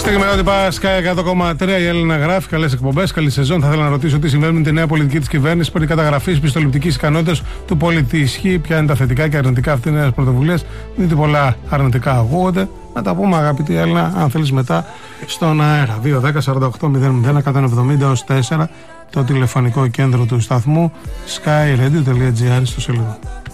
Στα κειμενότυπα Sky 100,3 η Έλληνα γράφει. Καλές εκπομπές, καλή σεζόν. Θα ήθελα να ρωτήσω τι συμβαίνει με τη νέα πολιτική της κυβέρνησης περί καταγραφής πιστοληπτικής ικανότητας του πολίτη. Ισχύει, ποια είναι τα θετικά και αρνητικά αυτή τη νέα πρωτοβουλία. Δείτε πολλά αρνητικά ακούγονται. Να τα πούμε, αγαπητή Έλληνα, αν θέλεις μετά στον αέρα. 2-10-48-00-170-4 το τηλεφωνικό κέντρο του σταθμού skyradio.gr στο σελίδο.